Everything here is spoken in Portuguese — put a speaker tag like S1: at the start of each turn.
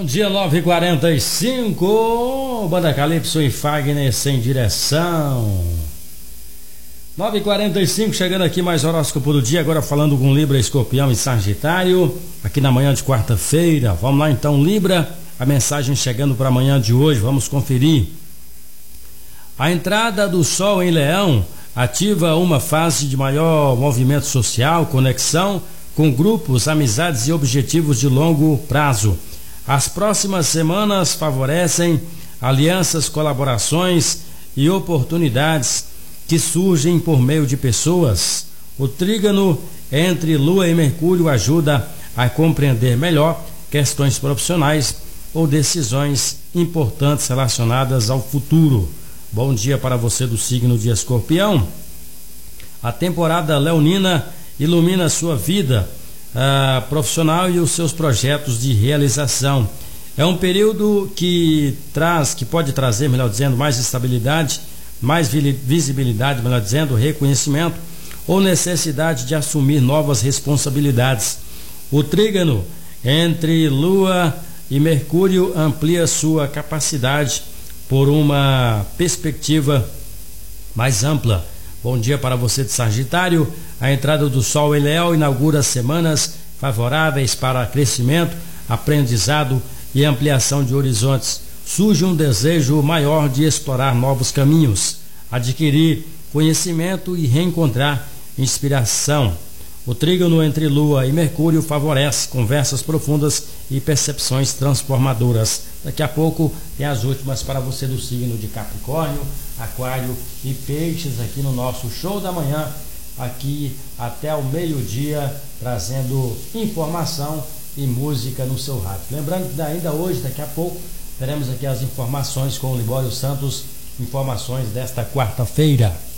S1: dia, 9h45, Banda Calypso e Fagner sem direção. 9h45, chegando aqui mais horóscopo do dia, agora falando com Libra, Escorpião e Sagitário, aqui na manhã de quarta-feira. Vamos lá então, Libra, a mensagem chegando para amanhã de hoje, vamos conferir. A entrada do Sol em Leão ativa uma fase de maior movimento social, conexão com grupos, amizades e objetivos de longo prazo. As próximas semanas favorecem alianças, colaborações e oportunidades que surgem por meio de pessoas. O trígono entre Lua e Mercúrio ajuda a compreender melhor questões profissionais ou decisões importantes relacionadas ao futuro. Bom dia para você do signo de Escorpião. A temporada leonina ilumina sua vida profissional e os seus projetos de realização. É um período que pode trazer, melhor dizendo, mais estabilidade, mais visibilidade, melhor dizendo, reconhecimento ou necessidade de assumir novas responsabilidades. O trígono entre Lua e Mercúrio amplia sua capacidade por uma perspectiva mais ampla. Bom dia para você de Sagitário. A entrada do Sol em Leão inaugura semanas favoráveis para crescimento, aprendizado e ampliação de horizontes. Surge um desejo maior de explorar novos caminhos, adquirir conhecimento e reencontrar inspiração. O trígono entre Lua e Mercúrio favorece conversas profundas e percepções transformadoras. Daqui a pouco tem as últimas para você do signo de Capricórnio, Aquário e Peixes aqui no nosso show da manhã, aqui até o meio-dia, trazendo informação e música no seu rádio. Lembrando que ainda hoje, daqui a pouco, teremos aqui as informações com o Libório Santos, informações desta quarta-feira.